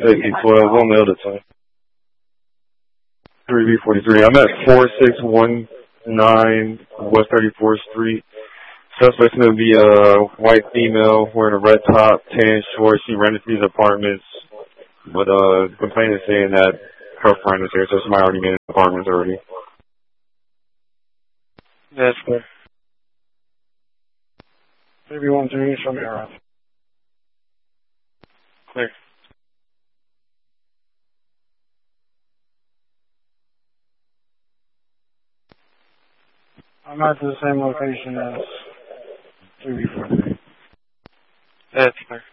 AP12, we'll mail the time. 3B43. I'm at 4619 West 34th Street. Suspect's going to be a white female wearing a red top, tan shorts. She rented these apartments, but complainant is saying that her friend is here, so somebody already made an apartment already. That's good. 3B13, show me around. Clear. I'm at the same location as 3B43. That's clear.